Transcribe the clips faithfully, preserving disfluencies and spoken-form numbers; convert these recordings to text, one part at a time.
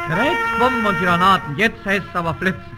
Rechts Bomben und Granaten, jetzt heißt es aber Flitzen.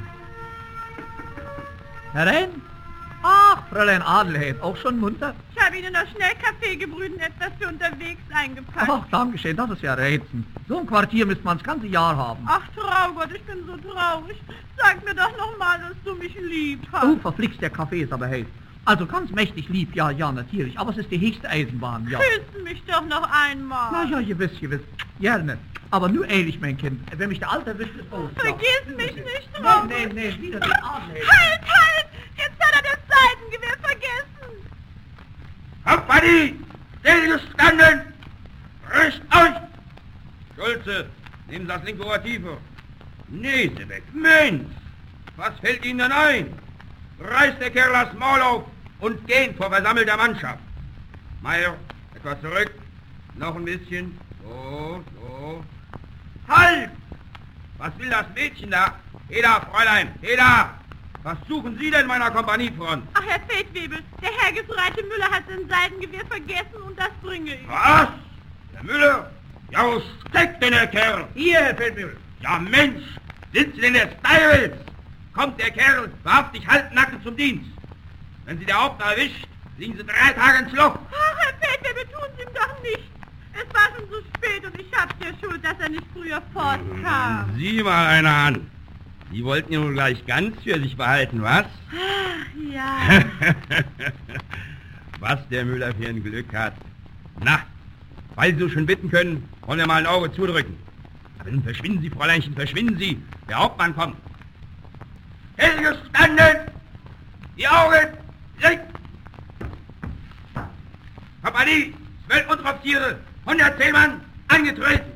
Herein? Ach, Fräulein Adelheid, auch schon munter? Ich habe Ihnen noch schnell Kaffee gebrüht und etwas für unterwegs eingepackt. Ach, danke schön, das ist ja reizend. So ein Quartier müsste man das ganze Jahr haben. Ach, Traugott, ich bin so traurig. Sag mir doch noch mal, dass du mich lieb hast. Oh, verflixt, der Kaffee ist aber heiß. Also ganz mächtig lieb, ja, ja, natürlich. Aber es ist die höchste Eisenbahn, ja. Küss mich doch noch einmal. Na ja, gewiss, gewiss. Gerne. Aber nur ehrlich, mein Kind. Wenn mich der Alte erwischt, ist aus. Vergiss ja. mich nicht, Nee, Traugott. nee, nee, wieder die Adelheid. Halt, halt! Jetzt hat er das Seitengewehr vergessen. Company! Still gestanden! Rüst euch! Schulze, nehmen Sie das linke Ohr tiefer. Nase weg, Mensch! Was fällt Ihnen denn ein? Reißt der Kerl das Maul auf und gehen vor versammelter Mannschaft. Meier, etwas zurück. Noch ein bisschen. So, so. Halt! Was will das Mädchen da? Heda, Fräulein, Heda! Was suchen Sie denn meiner Kompaniefront? Ach, Herr Feldwebel, der Herr Gefreite Müller hat sein Seitengewehr vergessen und das bringe ich. Was? Der Müller? Ja, wo steckt denn der Kerl? Hier, Herr Feldwebel. Ja, Mensch! Sind Sie denn der Styles? Kommt der Kerl wahrhaftig halbnackend zum Dienst. Wenn Sie der Hauptmann erwischt, liegen Sie drei Tage ins Loch. Ach, Herr Feldwebel, tun Sie ihm doch nicht. Es war schon so spät und ich hab's ja schuld, dass er nicht früher fortkam. Sieh mal einer an. Die wollten ihn wohl gleich ganz für sich behalten, was? Ach, ja. Was der Müller für ein Glück hat. Na, weil Sie so schön bitten können, wollen wir mal ein Auge zudrücken. Aber nun verschwinden Sie, Fräuleinchen, verschwinden Sie. Der Hauptmann kommt. Hingestanden! Die Augen! Licht! Kompanie! Zwölf Unteroffiziere! hundertzehn Mann! Angetreten!